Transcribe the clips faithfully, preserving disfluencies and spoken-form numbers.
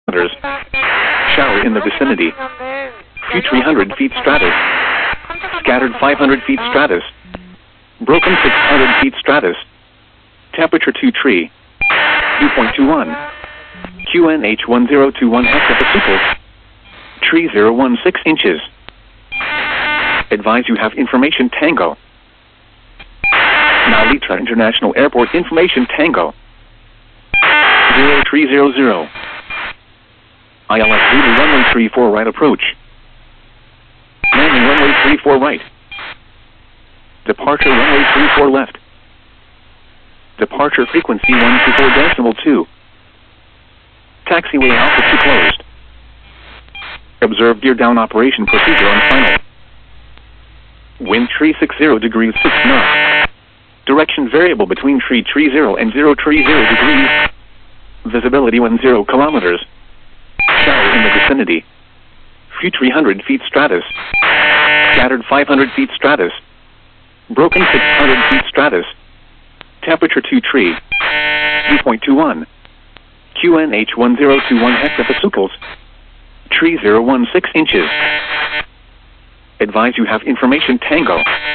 kilometers. Shower in the vicinity. Few three hundred feet stratus. Scattered five hundred feet stratus. Broken six hundred feet stratus. Temperature two tree. Dew point two one. Q N H one zero two one hectopascals. Tree zero one six inches. Advise you have information Tango. Now Litra International Airport information Tango. zero three zero zero. I L S Zulu runway three four right approach. Landing runway three four right. Departure runway three four left. Departure frequency one two four decimal two. Taxiway Alpha two closed. Observe gear down operation procedure on final. Wind three sixty degrees six knots. Direction variable between tree tree zero and zero tree zero degrees. Visibility one zero kilometers. Shower in the vicinity. Few three hundred feet stratus. Scattered five hundred feet stratus. Broken six hundred feet stratus. Temperature two tree. Dew point two one. Q N H one zero two one hectopascals. Tree zero one six inches. Advise you have information Tango.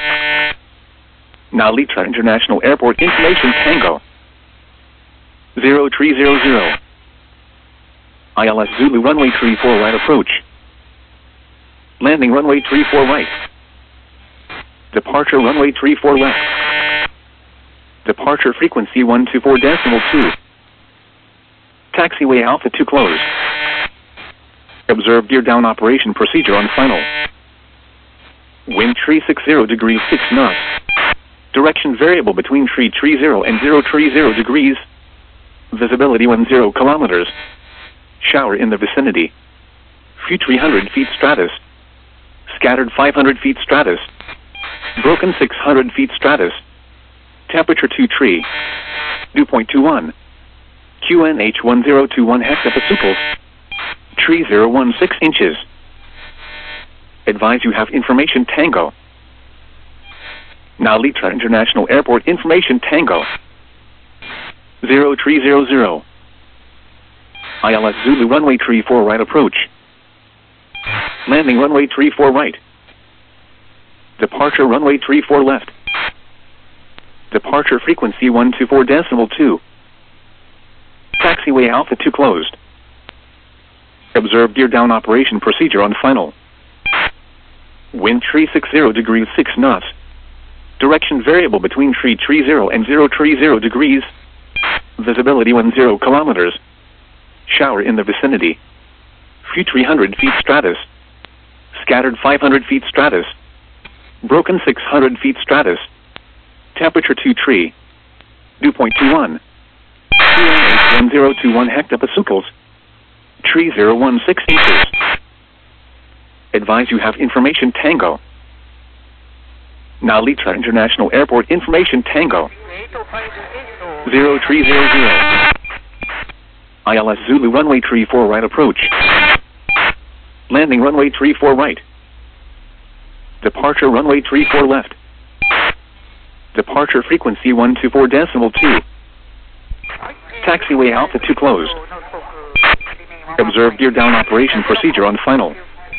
Now Litra International Airport information Tango. zero three zero zero. I L S Zulu runway three four right approach. Landing runway three four right. Departure runway three four left. Departure frequency one two four decimal two. Taxiway Alpha two closed. Observe gear down operation procedure on final. Wind three sixty degrees six knots. Direction variable between tree tree zero and zero tree zero degrees. Visibility one zero kilometers. Shower in the vicinity. Few three hundred feet stratus. Scattered five hundred feet stratus. Broken six hundred feet stratus. Temperature two tree. Dew point two one. Q N H one zero two one hectopascals. Tree zero one six inches. Advise you have information Tango. Now Litra International Airport information Tango. zero three zero zero. I L S Zulu runway three four right approach. Landing runway three four right. Departure runway three four left. Departure frequency one two four decimal two. Taxiway Alpha two closed. Observe gear down operation procedure on final. Wind three sixty degrees six knots. Direction variable between tree tree zero and zero tree zero degrees. Visibility one zero kilometers. Shower in the vicinity. Few three hundred feet stratus. Scattered five hundred feet stratus. Broken six hundred feet stratus. Temperature two tree. Dew point two one. Q N H one zero two one hectopascals. Tree zero one six inches. Advise you have information Tango. Now Litra International Airport information Tango. zero three zero zero. I L S Zulu runway three four right approach. Landing runway three four right. Departure runway three four left. Departure frequency one two four decimal two. Taxiway Alpha two closed. Observe gear down operation procedure on final.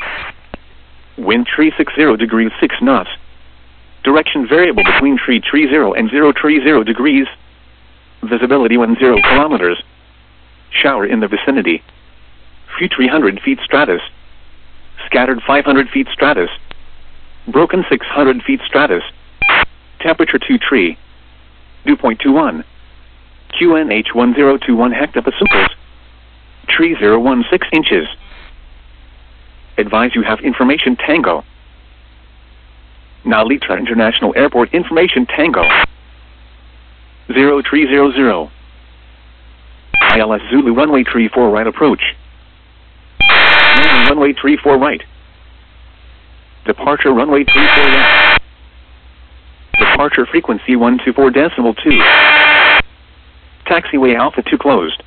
Wind three sixty degrees six knots. Direction variable between tree tree zero and zero tree zero degrees. Visibility one zero kilometers. Shower in the vicinity. Few three hundred feet stratus. Scattered five hundred feet stratus. Broken six hundred feet stratus. Temperature two tree. Dew point two one. Q N H one zero two one hectopascals. Tree zero one six inches. Advise you have information Tango. Now Litra International Airport information Tango. zero three zero zero. I L S Zulu runway three four right approach. Landing runway three four right. Departure runway three four left. Departure frequency one two four decimal two. Taxiway Alpha two closed.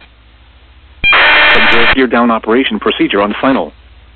Observe gear down operation procedure on final.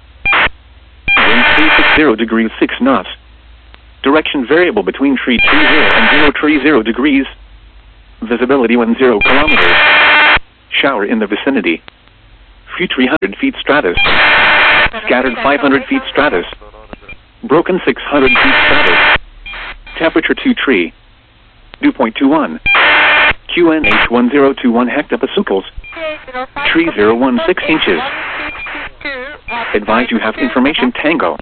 Wind three sixty degrees six knots. Direction variable between tree tree zero and zero tree zero degrees. Visibility one zero kilometers. Shower in the vicinity. Few three hundred feet stratus. Scattered five hundred feet stratus. Broken six hundred feet stratus. Temperature two tree. Dew point two one. Q N H one zero two one hectopascals. Tree zero one six inches. Advise you have information Tango.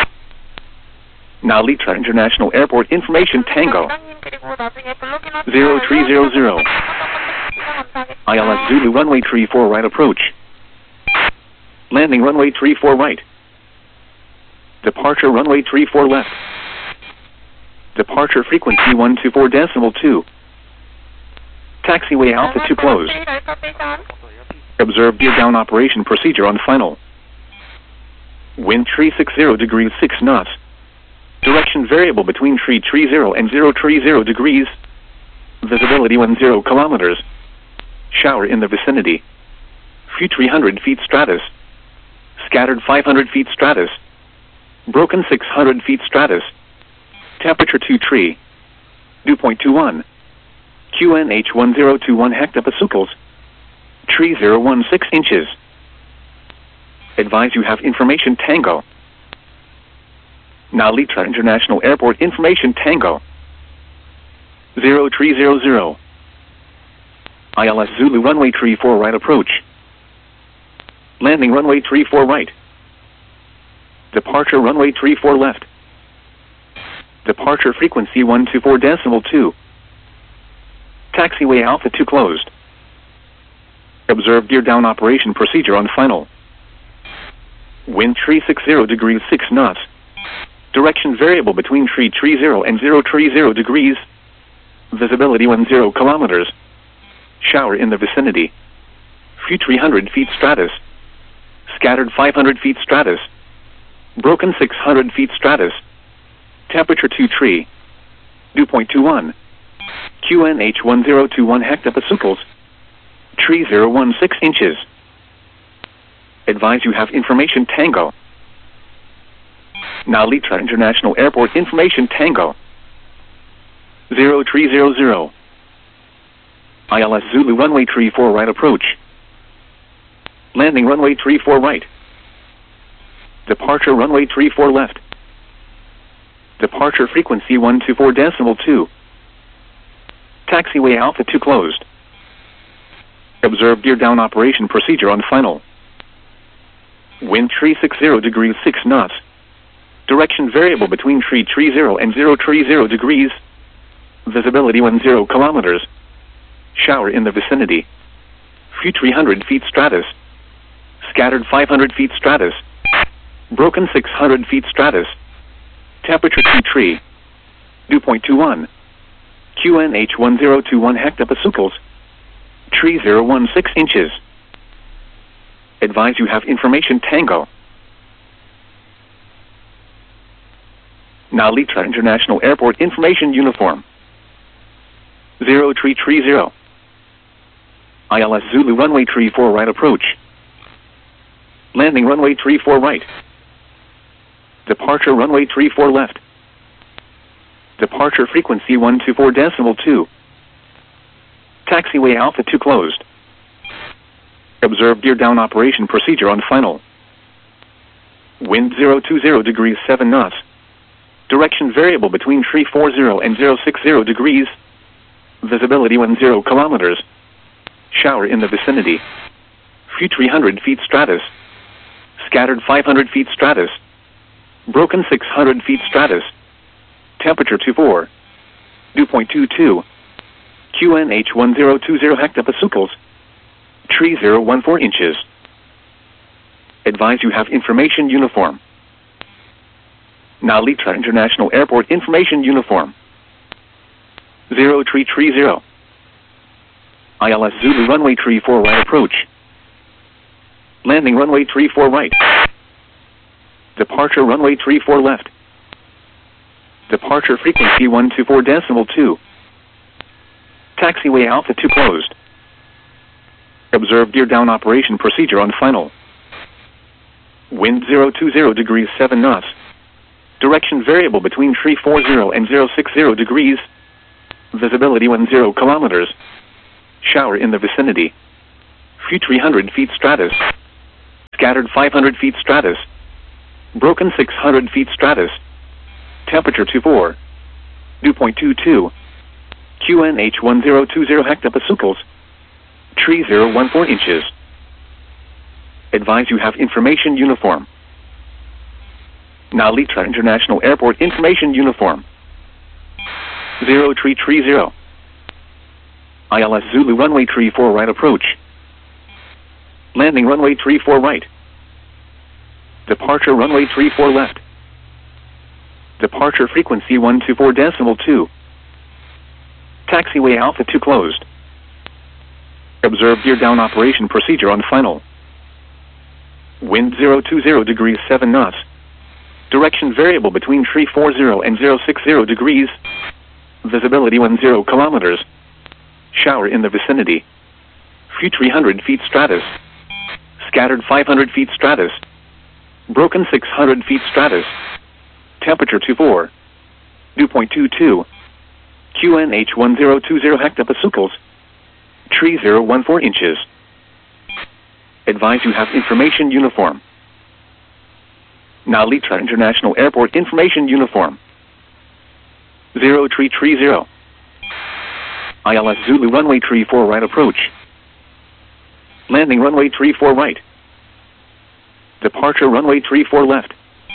Nalitra International Airport information Tango. zero three zero zero. I L S Zulu runway three four right approach. Landing runway three four right. Departure runway three four left. Departure frequency one two four decimal two. Taxiway Alpha two closed. Observe gear down operation procedure on final. Wind three sixty degrees six knots. Direction variable between three three zero and zero three zero degrees. Visibility one zero kilometers. Shower in the vicinity. Few three hundred feet stratus. Scattered five hundred feet stratus. Broken six hundred feet stratus. Temperature two tree. Dew point two one. Q N H one zero two one hectopascals. Tree zero one six inches. Advise you have information Tango. Nalitra International Airport information Tango. zero three zero zero. I L S Zulu runway three four right approach. Landing runway three four right. Departure runway three four left. Departure frequency one two four decimal two. Taxiway Alpha two closed. Observe gear down operation procedure on final. Wind three sixty degrees six knots. Direction variable between three three zero and zero three zero degrees. Visibility one zero kilometers. Shower in the vicinity. Few three hundred feet stratus. Scattered five hundred feet stratus. Broken six hundred feet stratus. Temperature two tree. Dew point two one. Q N H one zero two one hectopascals. Tree zero one six inches. Advise you have information Tango. Nalitra International Airport information Tango. zero three zero zero. I L S Zulu runway three four right approach. Landing runway three four right. Departure runway three four left. Departure frequency one two four decimal two. Taxiway Alpha two closed. Observe gear down operation procedure on final. Wind three sixty degrees six knots. Direction variable between three three zero and zero three zero degrees. Visibility one zero kilometers. Shower in the vicinity. Few three hundred feet stratus. Scattered five hundred feet stratus. Broken six hundred feet stratus. Temperature two tree. Dew point two one. Q N H one zero two one hectopascals. Tree zero one six inches. Advise you have information Tango. Nalitra International Airport information uniform. zero three three zero. I L S Zulu runway three four right approach. Landing runway three four right. Departure runway three four left. Departure frequency one two four decimal two. Taxiway Alpha two closed. Observe gear down operation procedure on final. Wind zero two zero degrees seven knots. Direction variable between three four zero and zero six zero degrees. Visibility one zero kilometers. Shower in the vicinity. Few three hundred feet stratus. Scattered five hundred feet stratus. Broken six hundred feet stratus. Temperature two four. Dew point two two. Q N H one zero two zero hectopascals. Tree zero one four inches. Advise you have information uniform. Nalitra International Airport information uniform. zero three three zero. I L S Zulu runway three four right approach. Landing runway three four right. Departure runway three four left. Departure frequency one two four decimal two. Taxiway Alpha two closed. Observe gear down operation procedure on final. Wind zero two zero degrees seven knots. Direction variable between three four zero and zero six zero degrees. Visibility one zero kilometers. Shower in the vicinity. Few three hundred feet stratus. Scattered five hundred feet stratus. Broken six hundred feet stratus. Temperature two four. Dew point two two. Q N H one zero two zero hectopascals. Tree zero one four inches. Advise you have information uniform. Now Litra International Airport information uniform. Zero tree tree zero. I L S Zulu runway tree four right approach. Landing runway tree four right. Departure runway tree four left. Departure frequency one two four decimal two. Taxiway Alpha two closed. Observe gear down operation procedure on final. Wind zero two zero degrees seven knots. Direction variable between tree four zero and zero six zero degrees. Visibility one zero kilometers. Shower in the vicinity. Few three hundred feet stratus. Scattered five hundred feet stratus. Broken six hundred feet stratus. Temperature two four. Dew point two two. Q N H one zero two zero hectopascals. Tree zero one four inches. Advise you have information uniform. Now Litra International Airport information uniform. Zero tree tree zero. I L S Zulu runway tree four right approach. Landing runway tree four right. Departure runway tree four left.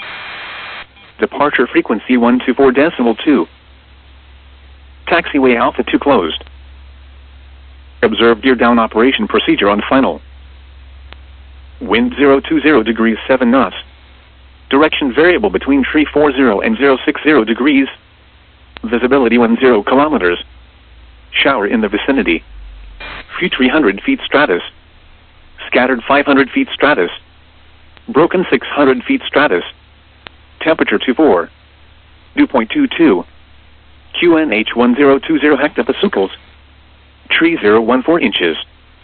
Departure frequency one two four decimal two. Taxiway Alpha two closed. Observe gear down operation procedure on final. Wind zero two zero degrees seven knots. Direction variable between tree four zero and zero six zero degrees. Visibility one zero kilometers. Shower in the vicinity. Few three hundred feet stratus. Scattered five hundred feet stratus. Broken six hundred feet stratus. Temperature two four. Dew point two two. Q N H one zero two zero hectopascals. Tree zero one four inches.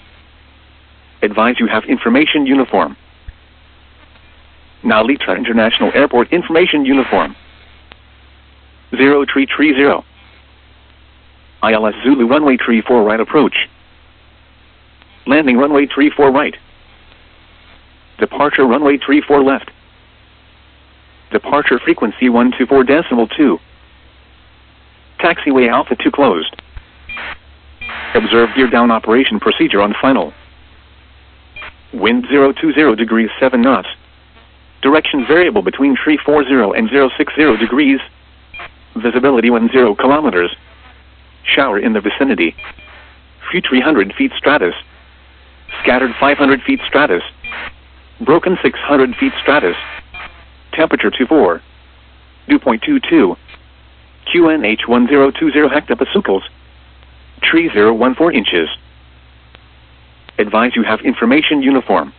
Advise you have information uniform. Now Litra International Airport information uniform. Zero tree tree zero. I L S Zulu runway tree four right approach. Landing runway tree four right. Departure runway tree four left. Departure frequency one two four decimal two. Taxiway Alpha two closed. Observe gear down operation procedure on final. Wind zero two zero degrees seven knots. Direction variable between tree four zero and zero six zero degrees. Visibility one zero kilometers. Shower in the vicinity. Few three hundred feet stratus. Scattered five hundred feet stratus. Broken six hundred feet stratus. Temperature two four. Dew point two two. Q N H one zero two zero hectopascals. Tree zero one four inches. Advise you have information uniform.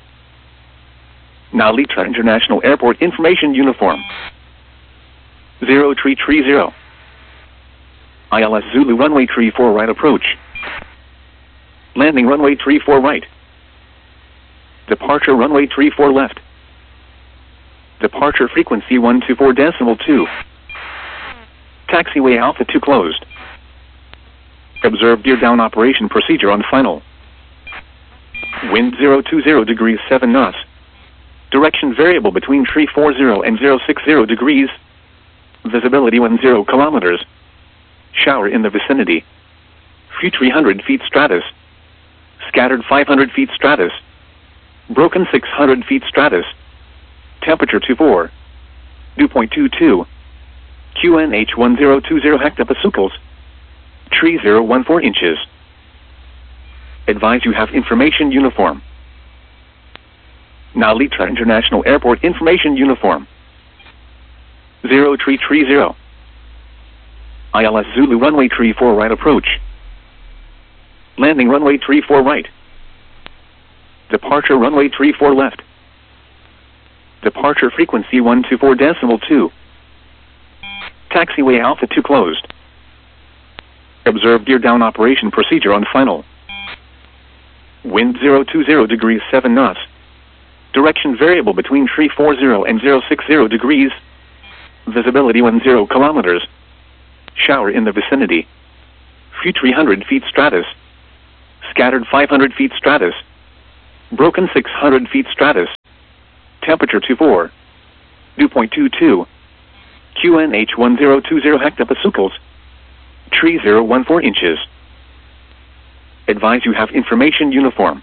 Now Litra International Airport information uniform. Zero tree tree zero. I L S Zulu runway tree four right approach. Landing runway tree four right. Departure runway tree four left. Departure frequency one two four decimal two. Taxiway Alpha two closed. Observe gear down operation procedure on final. Wind zero two zero degrees seven knots. Direction variable between tree four zero and zero six zero degrees. Visibility one zero kilometers. Shower in the vicinity. Few three hundred feet stratus. Scattered five hundred feet stratus. Broken six hundred feet stratus. Temperature two four. Dew point two two. Q N H one zero two zero hectopascals. Tree zero one four inches. Advise you have information uniform. Now Litra International Airport information uniform. Zero tree tree zero. I L S Zulu runway tree four right approach. Landing runway tree four right. Departure runway tree four left. Departure frequency one two four decimal two. Taxiway Alpha two closed. Observe gear down operation procedure on final. Wind zero two zero degrees seven knots. Direction variable between tree four zero and zero six zero degrees. Visibility one zero kilometers. Shower in the vicinity. Few three hundred feet stratus. Scattered five hundred feet stratus. Broken six hundred feet stratus. Temperature two four. Dew point two two. Q N H one zero two zero hectopascals. Tree zero one four inches. Advise you have information uniform.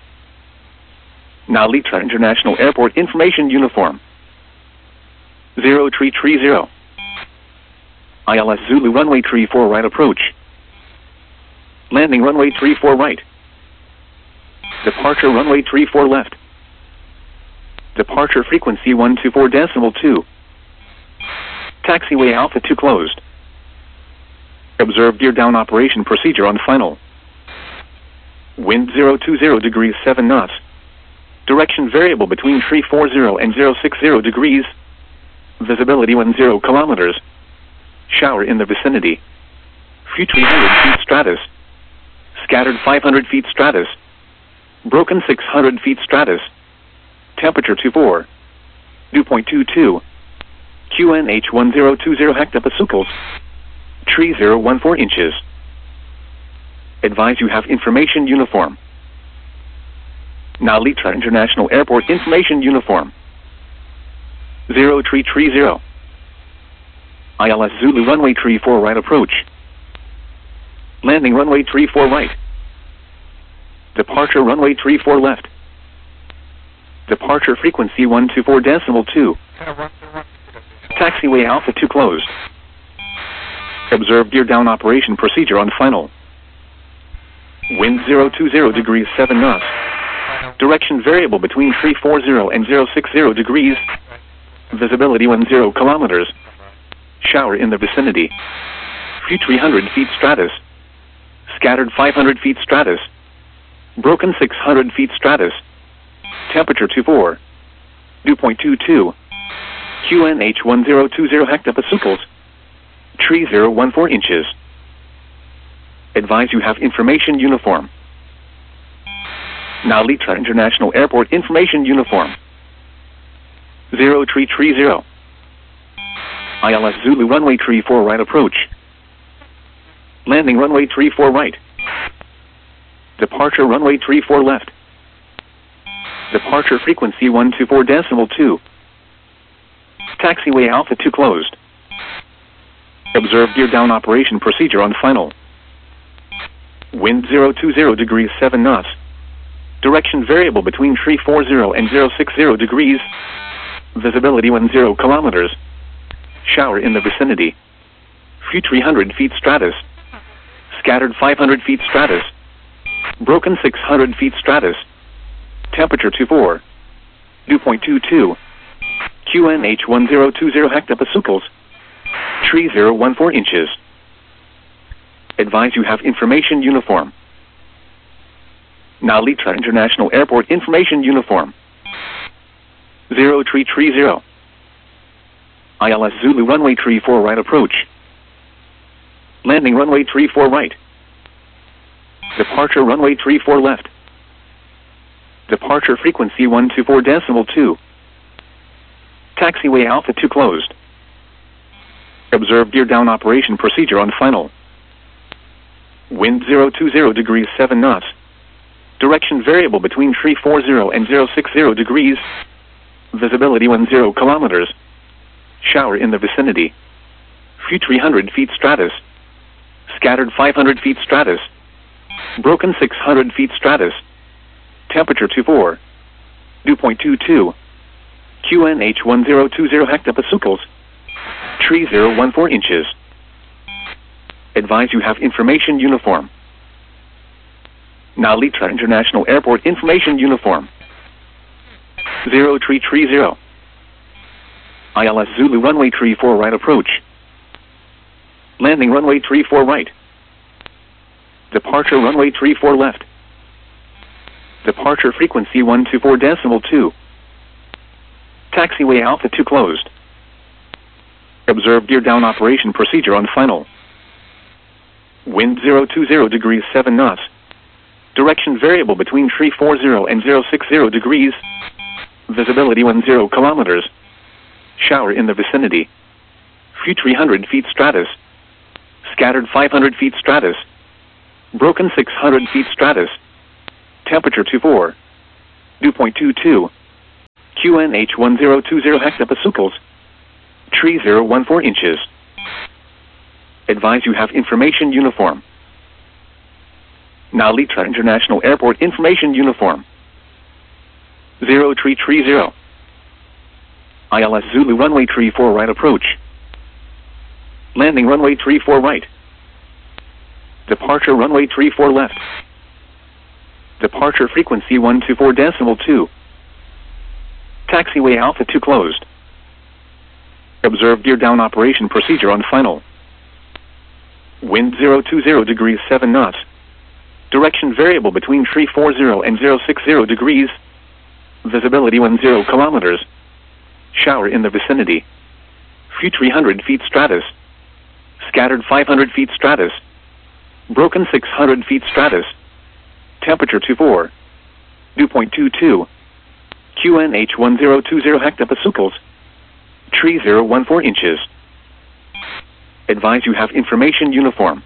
Now Litra International Airport information uniform. Zero tree tree zero. I L S Zulu runway tree four right approach. Landing runway tree four right. Departure runway tree four left. Departure frequency one two four decimal two. Taxiway Alpha two closed. Observe gear down operation procedure on final. Wind zero two zero degrees seven knots. Direction variable between three four zero and zero six zero degrees. Visibility one zero kilometers. Shower in the vicinity. Few three hundred feet stratus. Scattered five hundred feet stratus. Broken six hundred feet stratus. Temperature two four. Dew point two two. Q N H one zero two zero hectopascals. Tree zero one four inches. Advise you have information uniform. Now Litra International Airport information uniform. Zero tree tree zero. I L S Zulu runway tree four right approach. Landing runway tree four right. Departure runway tree four left. Departure frequency one two four decimal two. Taxiway Alpha two closed. Observe gear down operation procedure on final. Wind zero two zero degrees seven knots. Direction variable between three four zero and zero six zero degrees. Visibility one zero kilometers. Shower in the vicinity. Few three hundred feet stratus. Scattered five hundred feet stratus. Broken six hundred feet stratus. Temperature two four. Dew point two two. Q N H one zero two zero hectopascals. Tree zero one four inches. Advise you have information uniform. Now Litra International Airport information uniform. Zero tree tree zero. I L S Zulu runway tree four right approach. Landing runway tree four right. Departure runway tree four left. Departure frequency one two four decimal two. Taxiway Alpha two closed. Observe gear down operation procedure on final. Wind zero two zero degrees seven knots. Direction variable between three four zero and zero six zero degrees. Visibility one zero kilometers. Shower in the vicinity. Few three hundred feet stratus. Scattered five hundred feet stratus. Broken six hundred feet stratus. Temperature two four. Dew point two two. Q N H one zero two zero hectopascals. Tree zero one four inches. Advise you have information uniform. Now Litra International Airport information uniform. Zero tree tree zero. I L S Zulu runway tree four right approach. Landing runway tree four right. Departure runway tree four left. Departure frequency one two four decimal two. Taxiway Alpha two closed. Observe gear down operation procedure on final. Wind zero two zero degrees seven knots. Direction variable between three four zero and zero six zero degrees. Visibility one zero kilometers. Shower in the vicinity. Few three hundred feet stratus. Scattered five hundred feet stratus. Broken six hundred feet stratus. Temperature two four. Dew point two two. Q N H one zero two zero hectopascals. Tree zero one four inches. Advise you have information uniform. Now Litra International Airport information uniform. Zero tree tree zero. I L S Zulu runway tree four right approach. Landing runway tree four right. Departure runway tree four left. Departure frequency one two four decimal two. Taxiway Alpha two closed. Observe gear down operation procedure on final. Wind zero two zero degrees seven knots. Direction variable between three four zero and zero six zero degrees. Visibility one zero kilometers. Shower in the vicinity. Few three hundred feet stratus. Scattered five hundred feet stratus. Broken six hundred feet stratus. Temperature two four. dew point two two, Q N H one zero two zero hectopascals, tree zero one four inches. Advise you have information uniform. Nalita International Airport information uniform. Zero tree tree zero. I L S Zulu runway tree four right approach. Landing runway tree four right. Departure runway tree four left. Departure frequency one two four decimal two. Taxiway Alpha two closed. Observe gear down operation procedure on final. Wind zero two zero degrees seven knots. Direction variable between tree four zero and zero six zero degrees. Visibility one zero kilometers. Shower in the vicinity. Few three hundred feet stratus. Scattered five hundred feet stratus. Broken six hundred feet stratus. Temperature two four. Dew point two two. Q N H one zero two zero hectopascals. Tree zero one four inches. Advise you have information uniform.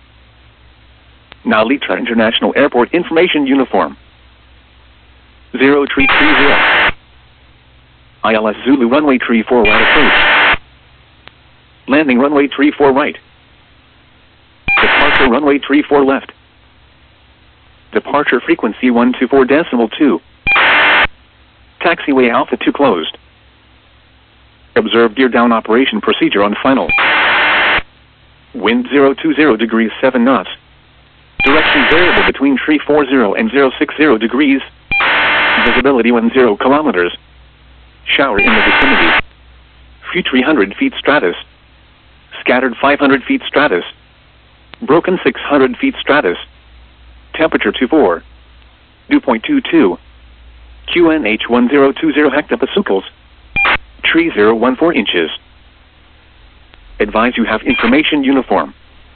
Nalita International Airport information uniform. Zero tree tree zero. I L S Zulu runway tree four right approach. Landing runway tree four right. Departure runway tree four left. Departure frequency one two four decimal two. Taxiway Alpha two closed. Observe gear down operation procedure on final. Wind zero two zero degrees seven knots. Direction variable between tree four zero and zero six zero degrees. Visibility one zero kilometers. Shower in the vicinity. Few three hundred feet stratus. Scattered five hundred feet stratus. Broken six hundred feet stratus. Temperature two four. Dew point two two. Q N H one zero two zero hectopascals. Tree zero one four inches. Advise you have information uniform.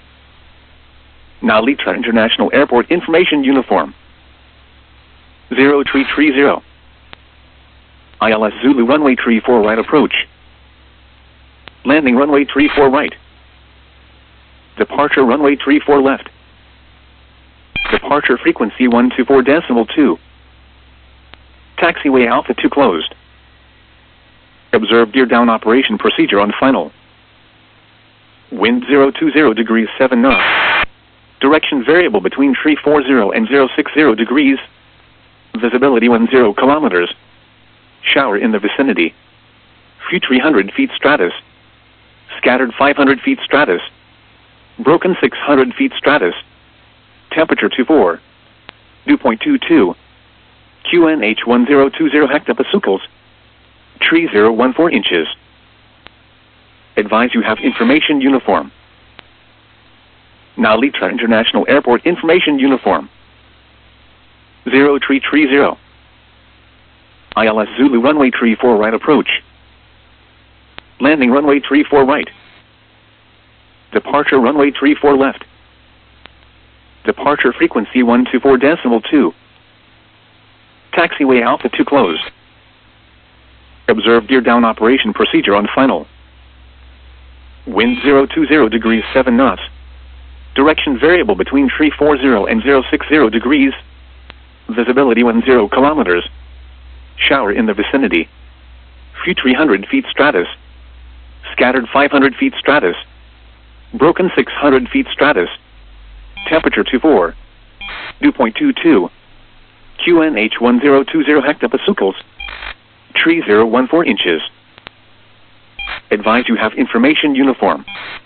Nalita International Airport information uniform. Zero tree tree zero. I L S Zulu runway tree four right approach. Landing runway tree four right. Departure runway tree four left. Departure frequency one two four decimal two. Taxiway Alpha two closed. Observe gear down operation procedure on final. Wind zero two zero degrees seven knots. Direction variable between tree four zero and zero six zero degrees. Visibility one zero kilometers. Shower in the vicinity. Few three hundred feet stratus. Scattered five hundred feet stratus. Broken six hundred feet stratus. Temperature two four. Dew point two two. Q N H one zero two zero hectopascals. Tree zero one four inches. Advise you have information uniform. Nalita International Airport information uniform. Zero tree tree zero. I L S Zulu runway tree four right approach. Landing runway tree four right. Departure runway tree four left. Departure frequency one two four decimal two. Taxiway Alpha two closed. Observe gear down operation procedure on final. Wind zero two zero degrees seven knots. Direction variable between tree four zero and zero six zero degrees. Visibility one zero kilometers. Shower in the vicinity. Few three hundred feet stratus. Scattered five hundred feet stratus. Broken six hundred feet stratus. Temperature two four. Dew point two two. Q N H one zero two zero hectopascals. Tree zero one four inches. Advise you have information uniform.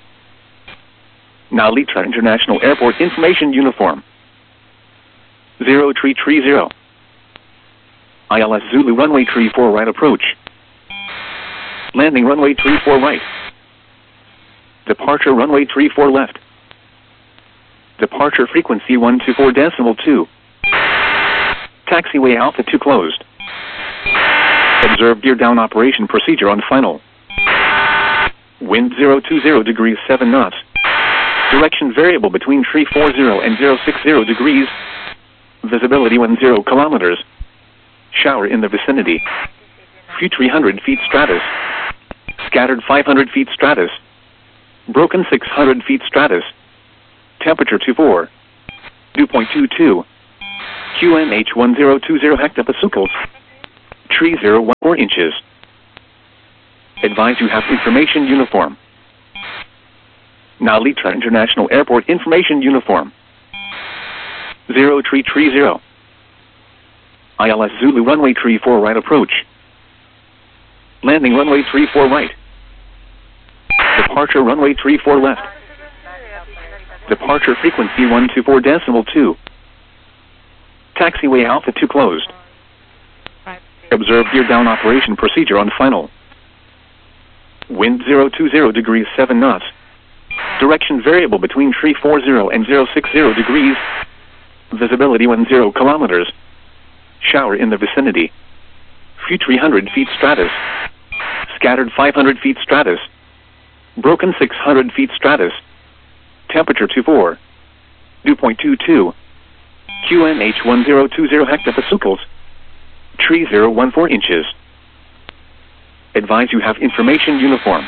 Nalita International Airport information uniform. Zero tree tree zero. I L S Zulu runway tree four right approach. Landing runway tree four right. Departure runway tree four left. Departure frequency one two four decimal two. Taxiway Alpha two closed. Observe gear down operation procedure on final. Wind zero two zero degrees seven knots. Direction variable between tree four zero and zero six zero degrees. Visibility one zero kilometers. Shower in the vicinity. Few three hundred feet stratus. Scattered five hundred feet stratus. Broken six hundred feet stratus. Temperature two four. Dew point two two. Q N H one zero two zero hectopascals. Tree zero one four inches. Advise you have information uniform. Now Litra International Airport information uniform. Zero tree tree zero. I L S Zulu runway tree four right approach. Landing runway tree four right. Departure runway tree four left. Departure frequency one two four decimal two. Taxiway Alpha two closed. Observe gear down operation procedure on final. Wind zero two zero degrees seven knots. Direction variable between tree four zero and zero six zero degrees. Visibility one zero kilometers. Shower in the vicinity. Few three hundred feet stratus. Scattered five hundred feet stratus. Broken six hundred feet stratus. Temperature two four. Dew point two two. Q N H one zero two zero hectopascals. Tree zero one four inches. Advise you have information uniform.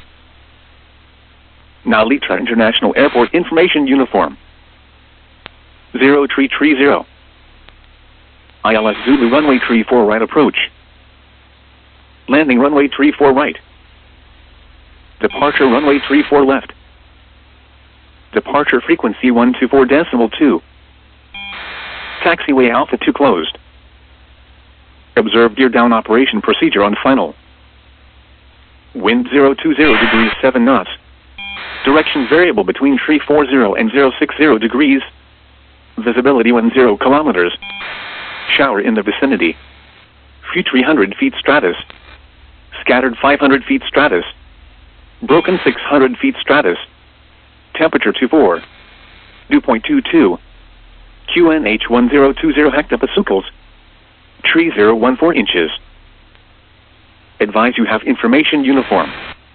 Now Litra International Airport information uniform. Zero tree tree zero. I L S Zulu runway tree four right approach. Landing runway tree four right. Departure runway tree four left. Departure frequency one two four decimal two. Taxiway Alpha two closed. Observe gear down operation procedure on final. Wind zero two zero degrees seven knots. Direction variable between tree four zero and zero six zero degrees. Visibility one zero kilometers. Shower in the vicinity. Few three hundred feet stratus. Scattered five hundred feet stratus. Broken six hundred feet stratus. Temperature two four. Dew point two two. Q N H one zero two zero hectopascals. Tree zero one four inches. Advise you have information uniform.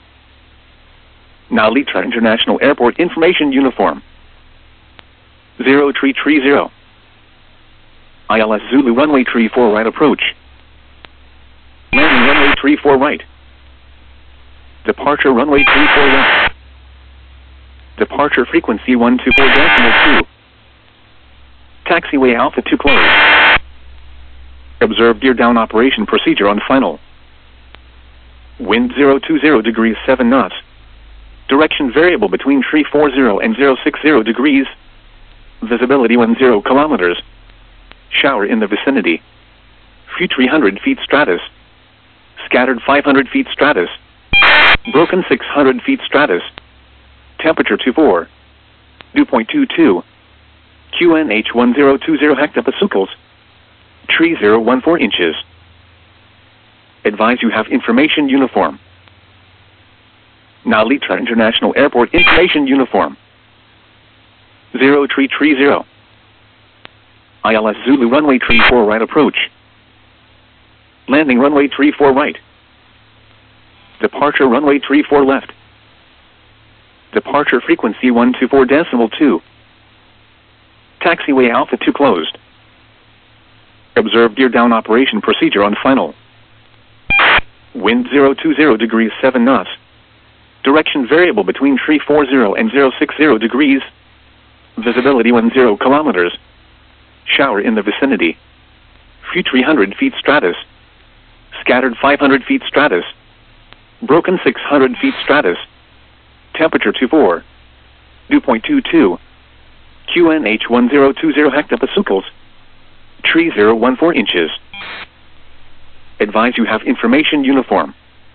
Now Litra International Airport information uniform. Zero tree tree zero. I L S Zulu runway tree four right approach. Landing runway tree four right. Departure runway tree four left. Departure frequency one two four decimal two. Taxiway Alpha two closed. Observe gear down operation procedure on final. Wind zero two zero degrees seven knots. Direction variable between tree four zero and zero six zero degrees. Visibility one zero kilometers. Shower in the vicinity. Few three hundred feet stratus. Scattered five hundred feet stratus. Broken six hundred feet stratus. Temperature two four. Dew point two two. Q N H one zero two zero hectopascals. Tree zero one four inches. Advise you have information uniform. Now Litra International Airport information uniform. Zero tree tree zero. I L S Zulu runway tree four right approach. Landing runway tree four right. Departure runway tree four left. Departure frequency one two four decimal two. Taxiway Alpha two closed. Observe gear down operation procedure on final. Wind zero two zero degrees seven knots. Direction variable between tree four zero and zero six zero degrees. Visibility one zero kilometers. Shower in the vicinity. Few three hundred feet stratus. Scattered five hundred feet stratus. Broken six hundred feet stratus. Temperature two four. Dew point two two. Q N H one zero two zero hectopascals. Tree zero one four inches. Advise you have information uniform.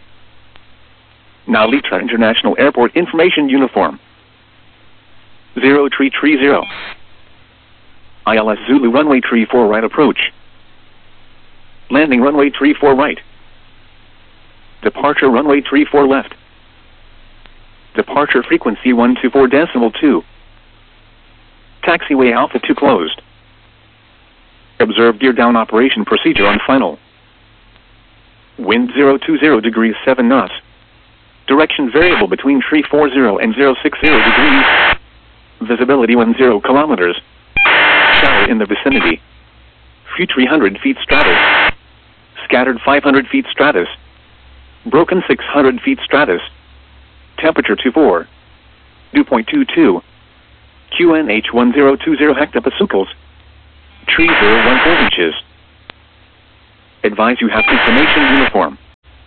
Now Litra International Airport information uniform. Zero tree tree zero. I L S Zulu runway tree four right approach. Landing runway tree four right. Departure runway tree four left. Departure frequency one two four decimal two. Taxiway Alpha two closed. Observe gear down operation procedure on final. Wind zero two zero degrees seven knots. Direction variable between tree four zero and zero six zero degrees. Visibility one zero kilometers. Shower in the vicinity. Few three hundred feet stratus. Scattered five hundred feet stratus. Broken six hundred feet stratus. Temperature two four. Dew point two two. Q N H one zero two zero hectopascals. Tree zero one four inches. Advise you have information uniform.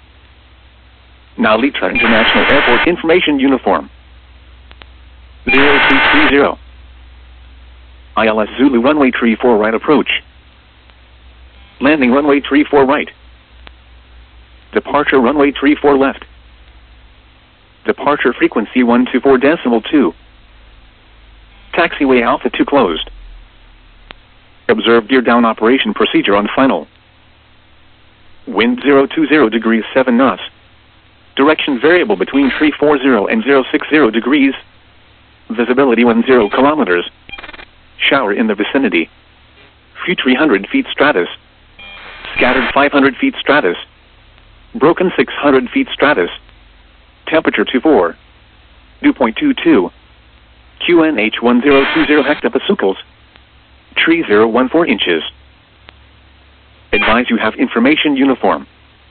Now Litra International Airport information uniform. zero two three zero. I L S Zulu runway tree four right approach. Landing runway tree four right. Departure runway tree four left. Departure frequency one two four decimal two. Taxiway Alpha two closed. Observe gear down operation procedure on final. Wind zero two zero degrees seven knots. Direction variable between three four zero and zero six zero degrees. Visibility one zero kilometers. Shower in the vicinity. Few three hundred feet stratus. Scattered five hundred feet stratus. Broken six hundred feet stratus. Temperature two four. Dew point two two. Q N H one zero two zero hectopascals. Tree zero one four inches. Advise you have information uniform.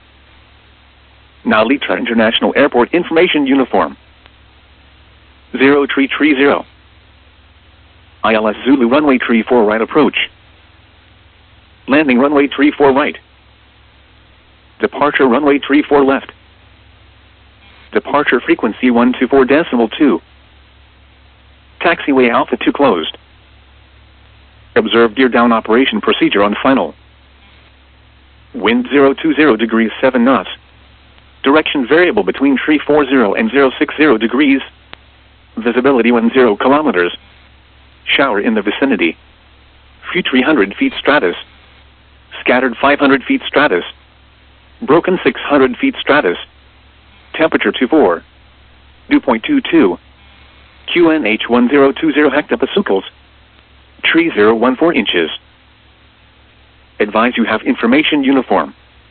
Now Litra International Airport information uniform. zero three three zero. I L S Zulu runway tree four right approach. Landing runway tree four right. Departure runway tree four left. Departure frequency one two four decimal two. Taxiway Alpha two closed. Observe gear down operation procedure on final. Wind zero two zero degrees seven knots. Direction variable between three four zero and zero six zero degrees. Visibility one zero kilometers. Shower in the vicinity. Few three hundred feet stratus. Scattered five hundred feet stratus. Broken six hundred feet stratus. Temperature two four. Dew point two two. Q N H one zero two zero hectopascals. Tree zero one four inches. Advise you have information uniform.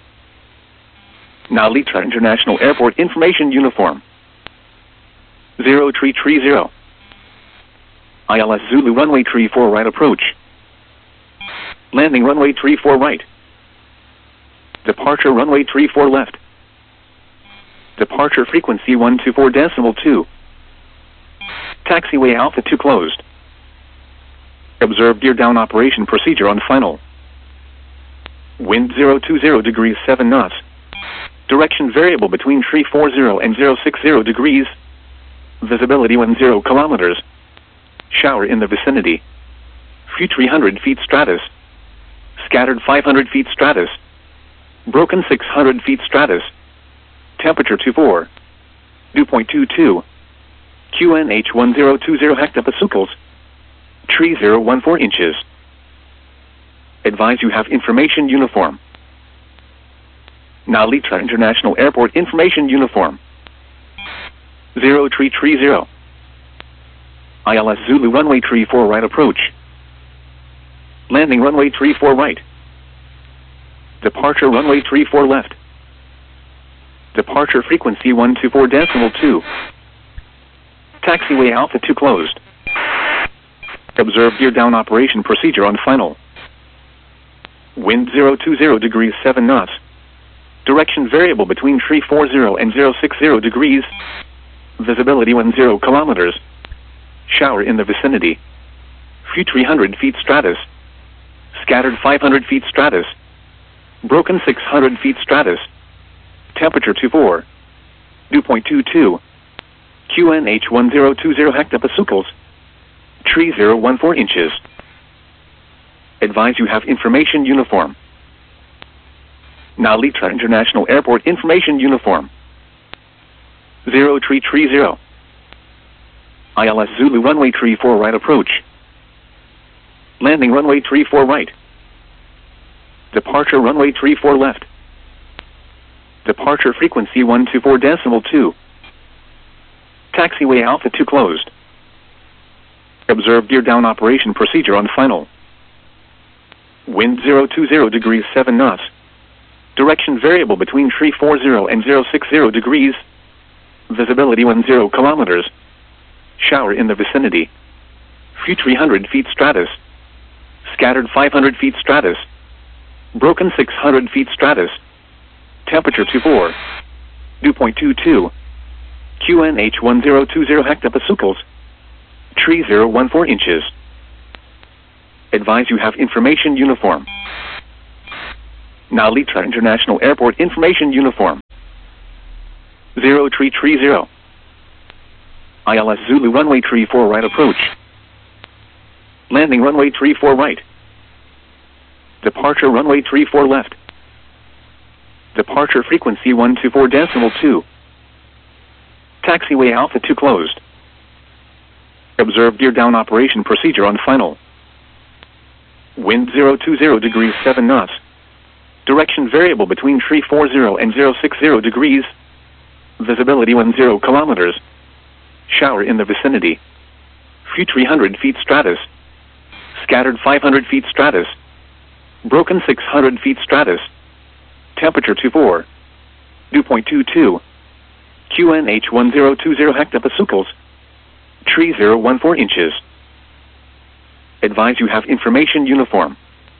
Now Litra International Airport information uniform. zero three three zero. I L S Zulu runway tree four right approach. Landing runway tree four right. Departure runway tree four left. Departure frequency one two four decimal two. Taxiway Alpha two closed. Observe gear down operation procedure on final. Wind zero two zero degrees seven knots. Direction variable between three four zero and zero six zero degrees. Visibility one zero kilometers. Shower in the vicinity. Few three hundred feet stratus. Scattered five hundred feet stratus. Broken six hundred feet stratus. Temperature two four. Dew point two two. Q N H one zero two zero hectopascals. Tree zero one four inches. Advise you have information uniform. Now Litra International Airport information uniform. zero three three zero. I L S Zulu runway tree four right approach. Landing runway tree four right. Departure runway tree four left. Departure frequency one two four decimal two. Taxiway Alpha two closed. Observe gear down operation procedure on final. Wind zero two zero degrees seven knots. Direction variable between three four zero and zero six zero degrees. Visibility one zero kilometers. Shower in the vicinity. Few three hundred feet stratus. Scattered five hundred feet stratus. Broken six hundred feet stratus. Temperature two four. Dew point two two. Q N H one zero two zero hectopascals. Tree zero one four inches. Advise you have information uniform. Now Litra International Airport information uniform. zero three three zero. I L S Zulu runway tree four right approach. Landing runway tree four right. Departure runway tree four left. Departure frequency one two four decimal two. Taxiway Alpha two closed. Observe gear down operation procedure on final. Wind zero two zero degrees seven knots. Direction variable between three four zero and zero six zero degrees. Visibility one zero kilometers. Shower in the vicinity. Few three hundred feet stratus. Scattered five hundred feet stratus. Broken six hundred feet stratus. Temperature two four. Dew point two two. Q N H one zero two zero hectopascals. Tree zero one four inches. Advise you have information uniform. Narita International Airport information uniform. Zero Tree Tree Zero. I L S Zulu runway tree four right approach. Landing runway tree four right. Departure runway tree four left. Departure frequency one two four decimal two. Taxiway Alpha two closed. Observe gear down operation procedure on final. Wind zero two zero degrees seven knots. Direction variable between three four zero and zero six zero degrees. Visibility one zero kilometers. Shower in the vicinity. Few three hundred feet stratus. Scattered five hundred feet stratus. Broken six hundred feet stratus. Temperature two four. Dew point two two. Q N H one zero two zero hectopascals. Tree zero one four inches. Advise you have information uniform.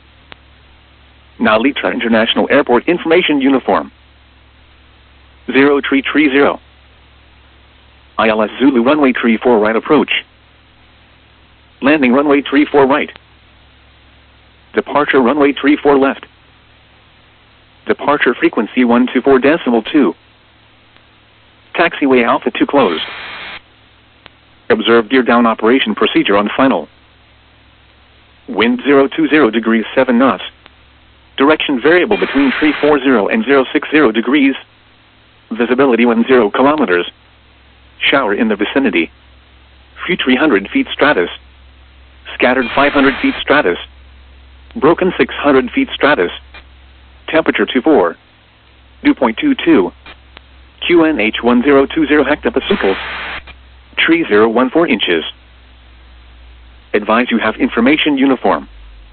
Narita International Airport information uniform. Zero Tree Tree Zero. I L S Zulu runway tree four right approach. Landing runway tree four right. Departure runway tree four left. Departure frequency one two four decimal two. Taxiway Alpha two closed. Observe gear down operation procedure on final. Wind zero two zero degrees seven knots. Direction variable between three four zero and zero six zero degrees. Visibility one zero kilometers. Shower in the vicinity. Few three hundred feet stratus. Scattered five hundred feet stratus. Broken six hundred feet stratus. Temperature two four. Dew point two two. Q N H one zero two zero hectopascals. Tree zero one four inches. Advise you have information uniform.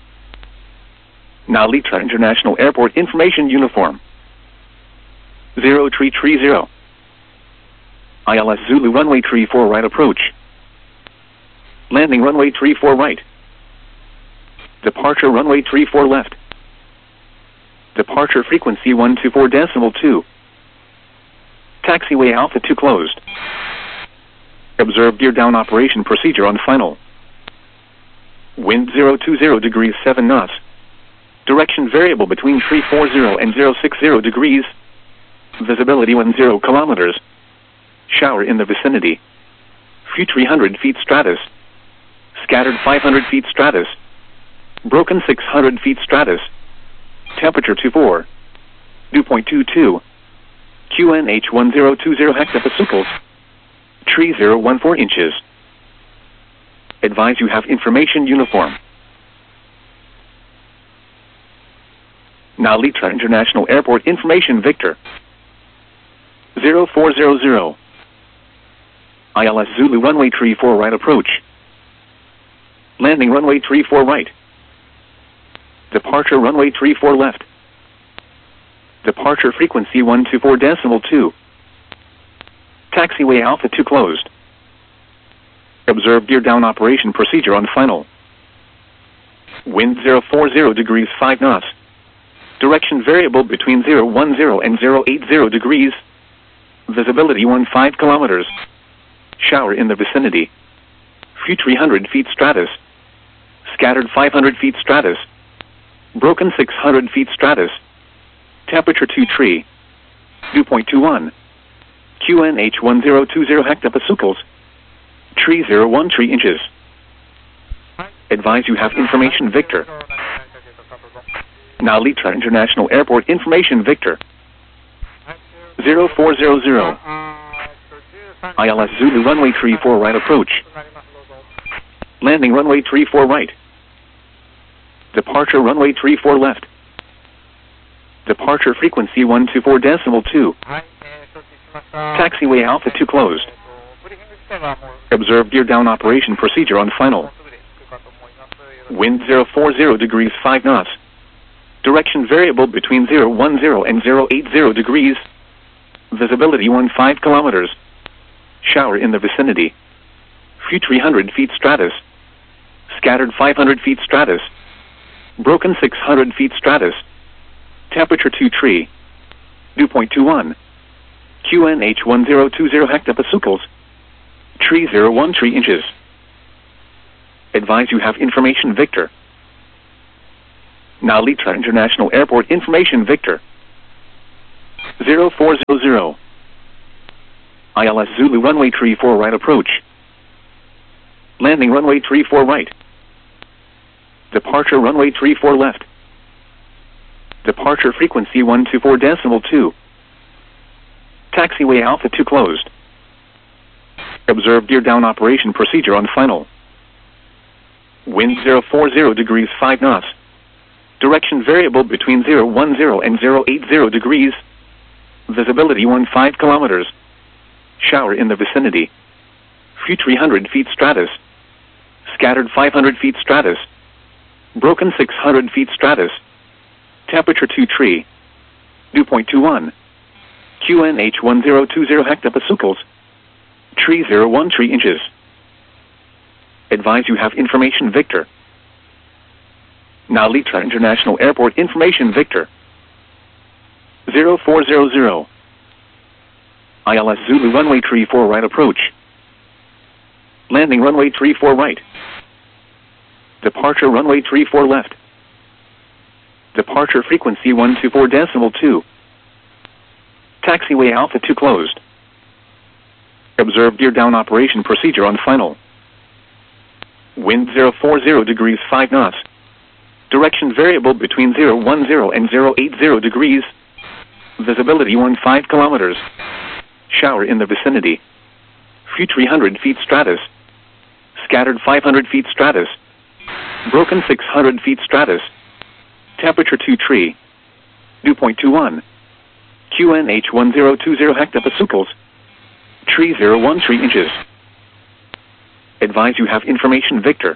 Narita International Airport information uniform. Zero Tree Tree Zero. I L S Zulu runway tree four right approach. Landing runway tree four right. Departure runway tree four left. Departure frequency one two four decimal two. Taxiway Alpha two closed. Observe gear down operation procedure on final. Wind zero two zero degrees seven knots. Direction variable between three four zero and zero six zero degrees. Visibility one zero kilometers. Shower in the vicinity. Few three hundred feet stratus. Scattered five hundred feet stratus. Broken six hundred feet stratus. Temperature two four. Dew point two two. Q N H one zero two zero hectopascals. Tree zero one four inches. Advise you have information uniform. Narita International Airport information Victor. Zero four zero zero. I L S Zulu runway tree four right approach. Landing runway tree four right. Departure runway tree four left. Departure frequency one two four decimal two. Taxiway Alpha two closed. Observe gear down operation procedure on final. Wind zero four zero degrees five knots. Direction variable between zero one zero and zero eight zero degrees. Visibility one five kilometers. Shower in the vicinity. Few three hundred feet stratus. Scattered five hundred feet stratus. Broken six hundred feet stratus. Temperature two tree. Dew point two one. Q N H one zero two zero hectopascals. Tree zero one three inches. Advise you have information Victor. Narita International Airport information Victor. Zero four zero zero. I L S Zulu runway tree four right approach. Landing runway tree four right. Departure runway tree four left. Departure frequency one two four decimal two. Taxiway Alpha two closed. Observe gear down operation procedure on final. Wind zero four zero degrees five knots. Direction variable between zero one zero and zero eight zero degrees. Visibility one five kilometers. Shower in the vicinity. Few three hundred feet stratus. Scattered five hundred feet stratus. Broken six hundred feet stratus. Temperature two tree. Dew point two one. Q N H one zero two zero hectopascals. Tree zero one three inches. Advise you have information Victor. Now Litra International Airport information Victor. zero four zero zero. I L S Zulu runway three four right approach. Landing runway three four right. Departure runway three four left. Departure frequency one two four decimal two. Taxiway Alpha two closed. Observe gear down operation procedure on final. Wind zero four zero degrees five knots. Direction variable between zero one zero and zero eight zero degrees. Visibility one five kilometers. Shower in the vicinity. Few three hundred feet stratus. Scattered five hundred feet stratus. Broken six hundred feet stratus. Temperature two three. Dew point two one. Q N H one zero two zero hectopascals. Tree zero one three inches. Advise you have information Victor. Now Litra International Airport information Victor. zero four zero zero. I L S Zulu runway three four right approach. Landing runway three four right. Departure runway three four left. Departure frequency one two four decimal two. Taxiway Alpha two closed. Observe gear down operation procedure on final. Wind zero four zero degrees five knots. Direction variable between zero one zero and zero eight zero degrees. Visibility one five kilometers. Shower in the vicinity. Few three hundred feet stratus. Scattered five hundred feet stratus. Broken six hundred feet stratus. Temperature two three. Dew point two one. Q N H one zero two zero hectopascals. Tree zero one three inches. Advise you have information Victor.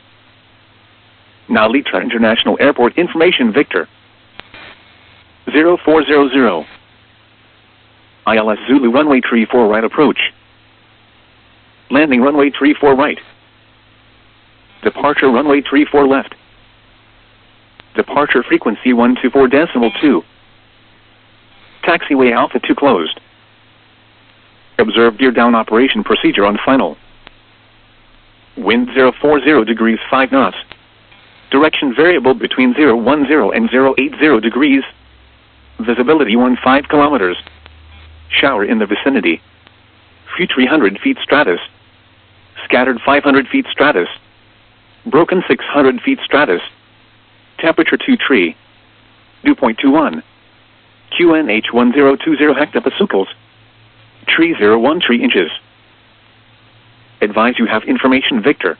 Now Litra International Airport information Victor. zero four zero zero. I L S Zulu runway three four right approach. Landing runway three four right. Departure runway three four left. Departure frequency one two four decimal two. Taxiway Alpha two closed. Observe gear down operation procedure on final. Wind zero four zero degrees five knots. Direction variable between zero one zero and zero eight zero degrees. Visibility one five kilometers. Shower in the vicinity. Few three hundred feet stratus. Scattered five hundred feet stratus. Broken six hundred feet stratus. Temperature two three. Dew point two one. Q N H one zero two zero hectopascals. Tree zero one three inches. Advise you have information Victor.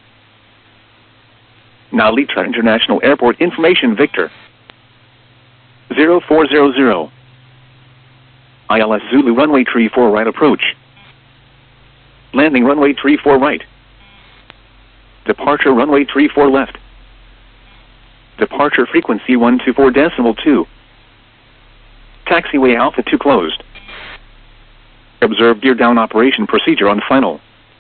Now Litra International Airport information Victor. zero four zero zero. I L S Zulu runway three four right approach. Landing runway three four right. Departure runway three four left. Departure frequency one two four decimal two. Taxiway Alpha two closed. Observe gear down operation procedure on final.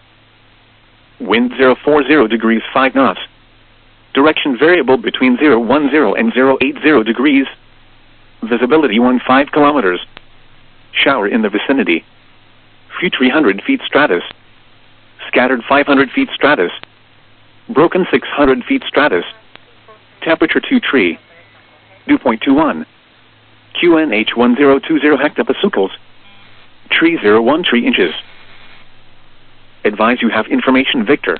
Wind zero four zero degrees five knots. Direction variable between zero one zero and zero eight zero degrees. Visibility one five kilometers. Shower in the vicinity. Few three hundred feet stratus. Scattered five hundred feet stratus. Broken six hundred feet stratus. Temperature two three. Dew point two one. Q N H one zero two zero hectopascals. Tree zero one three inches. Advise you have information Victor.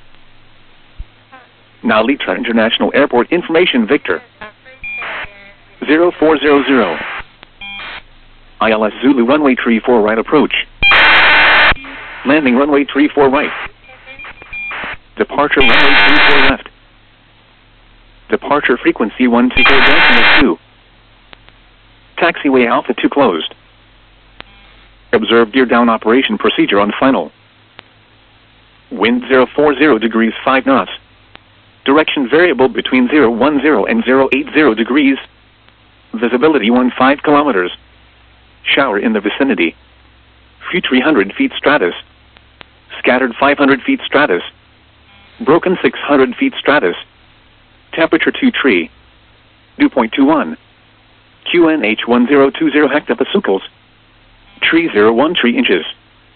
Now Litra International Airport information Victor. zero four zero zero. I L S Zulu runway three four right approach. Landing runway three four right. Departure runway three four left. Departure frequency one two four decimal two. Taxiway Alpha two closed. Observe gear down operation procedure on final. Wind zero four zero degrees five knots. Direction variable between zero one zero and zero eight zero degrees. Visibility one five kilometers. Shower in the vicinity. Few three hundred feet stratus. Scattered five hundred feet stratus. Broken six hundred feet stratus. Temperature two three. Dew point two one. Q N H one zero two zero hectopascals. Tree zero one three inches.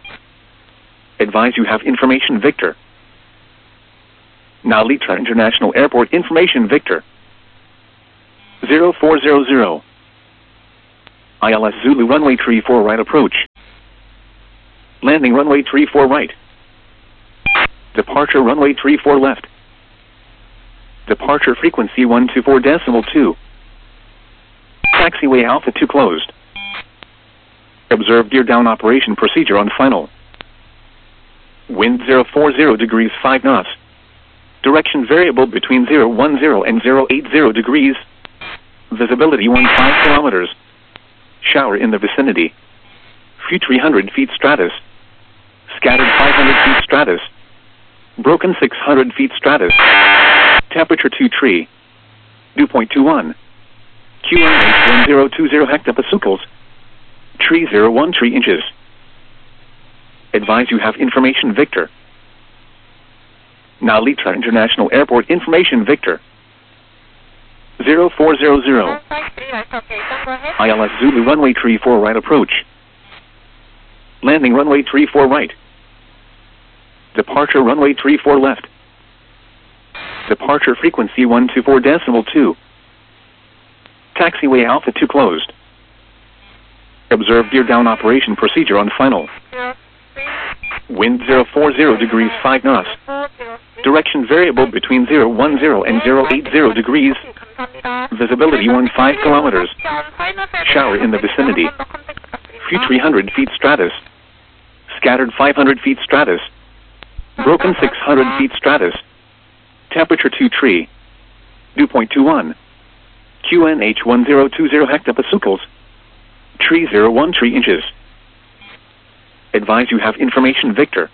Advise you have information Victor. Now Litra International Airport information Victor. zero four zero zero. I L S Zulu runway tree four right approach. Landing runway tree four right. Departure runway tree four left. Departure frequency one two four decimal two. Taxiway Alpha two closed. Observe gear down operation procedure on final. Wind zero four zero degrees five knots. Direction variable between zero one zero and zero eight zero degrees. Visibility one five kilometers. Shower in the vicinity. Few three hundred feet stratus. Scattered five hundred feet stratus. Broken six hundred feet stratus. Temperature two tree. Dew point two one. Q N H one zero two zero hectopascals. Tree zero one three inches. Advise you have information Victor. Now Litra International Airport information Victor. zero four zero zero. I L S Zulu runway tree four right approach. Landing runway tree four right. Departure runway tree four left. Departure frequency one two four decimal two. Taxiway Alpha two closed. Observe gear down operation procedure on final. Wind zero four zero degrees five knots. Direction variable between zero one zero and zero eight zero degrees. Visibility one five kilometers. Shower in the vicinity. Few three hundred feet stratus. Scattered five hundred feet stratus. Broken six hundred feet stratus. Temperature two tree. Dew point two one. Q N H one zero two zero hectopascals. Tree zero one three inches. Advise you have information Victor.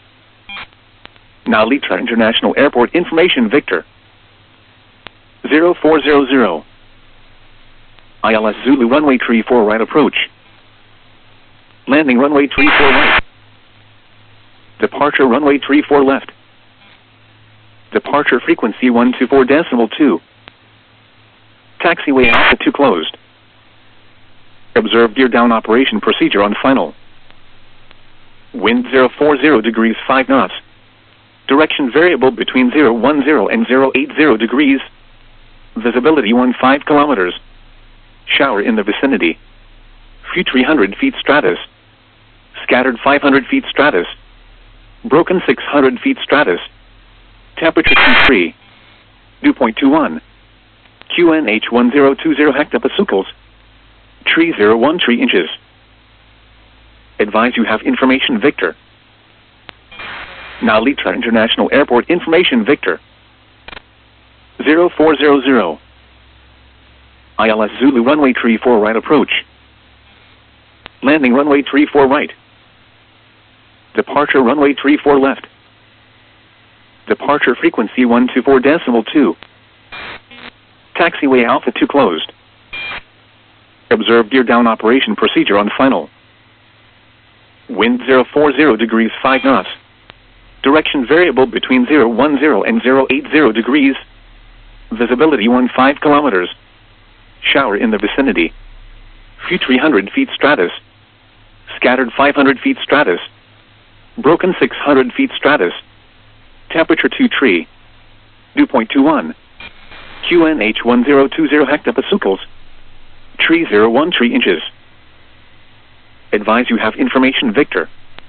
Now Litra International Airport information Victor. zero four zero zero. I L S Zulu runway tree four right approach. Landing runway tree four right. Departure runway tree four left. Departure frequency one two four decimal two. Taxiway Alpha two closed. Observe gear down operation procedure on final. Wind zero four zero degrees five knots. Direction variable between zero one zero and zero eight zero degrees. Visibility one five kilometers. Shower in the vicinity. Few three hundred feet stratus. Scattered five hundred feet stratus. Broken six hundred feet stratus. Temperature two three. Dew point two one. Q N H one zero two zero hectopascals. Tree zero one three inches. Advise you have information Victor. Now Litra International Airport information Victor. zero four zero zero. I L S Zulu runway tree four right approach. Landing runway tree four right. Departure runway tree four left. Departure frequency one two four decimal two. Taxiway Alpha two closed. Observe gear down operation procedure on final. Wind zero four zero degrees five knots. Direction variable between zero one zero and zero eight zero degrees. Visibility one five kilometers. Shower in the vicinity. Few three hundred feet stratus. Scattered five hundred feet stratus. Broken six hundred feet stratus. Temperature two tree. Dew point two one. Q N H one zero two zero hectopascals. Tree zero one three inches. Advise you have information Victor.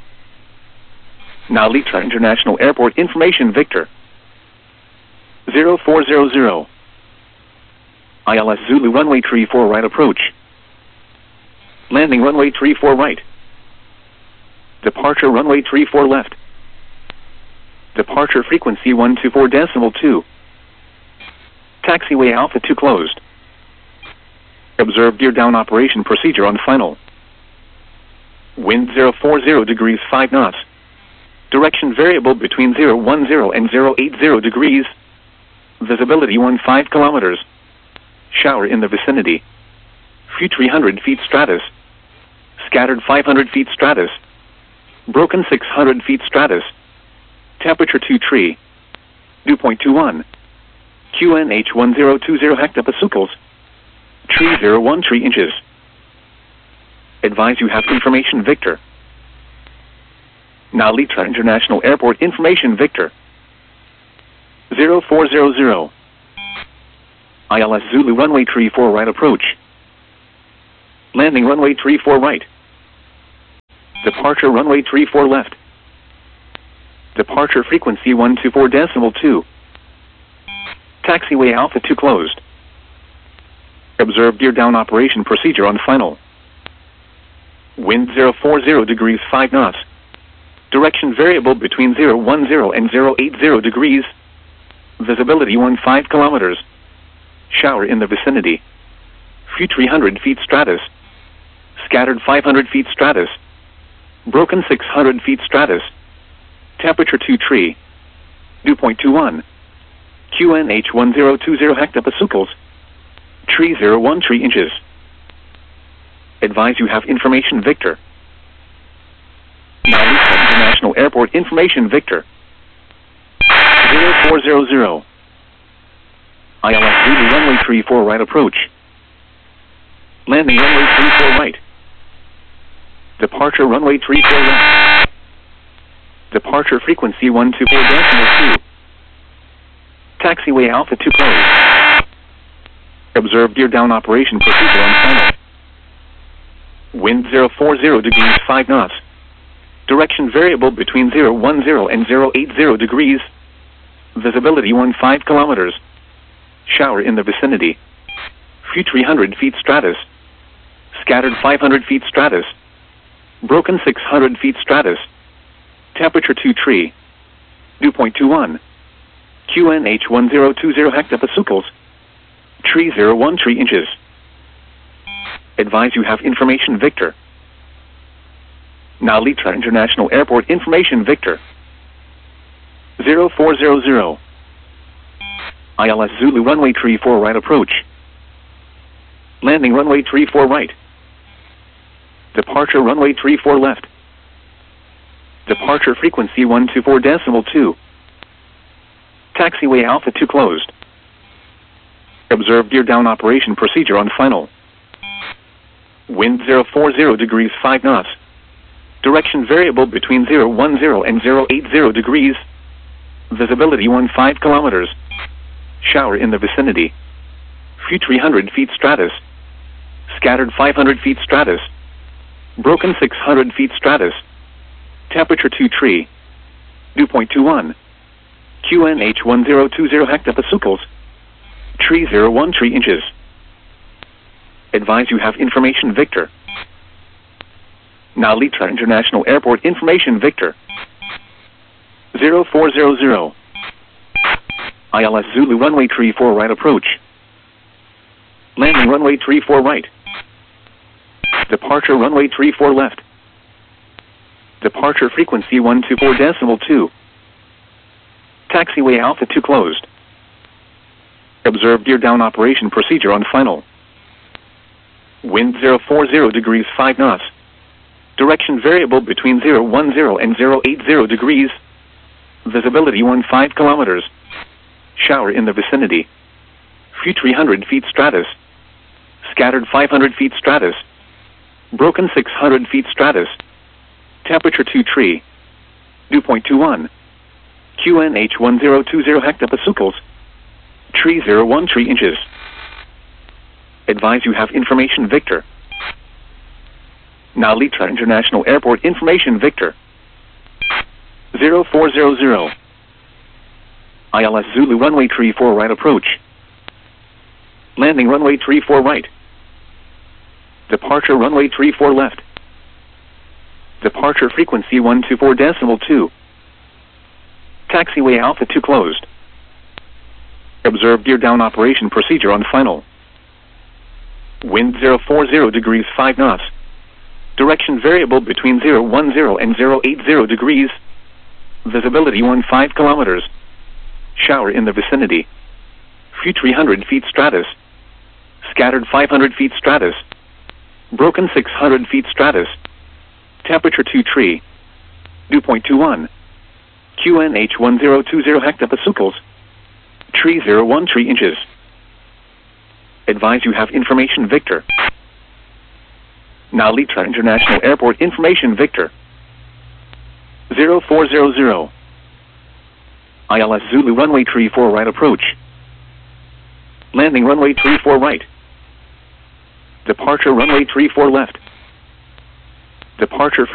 Now Litra International Airport information Victor. zero four zero zero. I L S Zulu runway tree four right approach. Landing runway tree four right. Departure runway tree four left. Departure frequency one two four decimal two. Taxiway Alpha two closed. Observe gear down operation procedure on final. Wind zero four zero degrees five knots. Direction variable between zero one zero and zero eight zero degrees. Visibility one five kilometers. Shower in the vicinity. Few three hundred feet stratus. Scattered five hundred feet stratus. Broken six hundred feet stratus. Temperature two tree. Dew point two one. Q N H one zero two zero hectopascals. Tree zero one three inches. Advise you have information Victor. Now Litra International Airport information Victor. zero four zero zero. I L S Zulu runway tree four right approach. Landing runway tree four right. Departure runway tree four left. Departure frequency one two four decimal two. Taxiway Alpha two closed. Observe gear down operation procedure on final. Wind zero four zero degrees five knots. Direction variable between zero one zero and zero eight zero degrees. Visibility one five kilometers. Shower in the vicinity. Few three hundred feet stratus. Scattered five hundred feet stratus. Broken six hundred feet stratus. Temperature two tree. Dew point two one. Q N H one zero two zero hectopascals. Tree zero one tree inches. Advise you have information Victor. Narita International Airport information Victor. zero four zero zero. I L S Zulu runway tree four right approach. Landing runway tree four right. Departure runway tree four left. Departure frequency one two four decimal two. Taxiway Alpha two closed. Observe gear down operation procedure on final. Wind zero four zero degrees five knots. Direction variable between zero one zero and zero eight zero degrees. Visibility one five kilometers. Shower in the vicinity. Few three hundred feet stratus. Scattered five hundred feet stratus. Broken six hundred feet stratus. Temperature two tree. Dew point two one. Q N H one zero two zero hectopascals. Tree zero one tree inches. Advise you have information Victor. Narita International Airport information Victor. zero four zero zero. I L S Zulu runway tree four right approach. Landing runway tree four right. Departure runway tree four left. Departure frequency one two four decimal two. Taxiway Alpha two closed. Observe gear down operation procedure on final. Wind zero four zero degrees five knots. Direction variable between zero one zero and zero eight zero degrees. Visibility one five kilometers. Shower in the vicinity. Few three hundred feet stratus. Scattered five hundred feet stratus. Broken six hundred feet stratus. Temperature two tree. Dew point two one. Q N H one zero two zero hectopascals. Tree zero one tree inches. Advise you have information Victor. Narita International Airport information Victor. zero four zero zero. I L S Zulu runway tree four right approach. Landing runway tree four right. Departure runway tree four left. Departure frequency one two four decimal two. Taxiway Alpha two closed. Observe gear down operation procedure on final. Wind zero four zero degrees five knots. Direction variable between zero one zero and zero eight zero degrees. Visibility one five kilometers. Shower in the vicinity. Few three hundred feet stratus. Scattered five hundred feet stratus. Broken six hundred feet stratus. Temperature two tree. Dew point two one. Q N H one zero two zero hectopascals. Tree zero one tree inches. Advise you have information Victor. Narita International Airport information Victor. zero four zero zero. I L S Zulu runway tree four right approach. Landing runway tree four right. Departure runway tree four left. Departure frequency one two four decimal two. Taxiway Alpha two closed. Observe gear down operation procedure on final. Wind zero four zero degrees five knots. Direction variable between zero one zero and zero eight zero degrees. Visibility one five kilometers. Shower in the vicinity. Few three hundred feet stratus. Scattered five hundred feet stratus. Broken six hundred feet stratus. Temperature two tree. Dew point two one. Q N H one zero two zero hectopascals. Tree zero one tree inches. Advise you have information Victor. Narita International Airport information Victor. zero four zero zero. I L S Zulu runway tree four right approach. Landing runway three four right. Departure runway three four left. Departure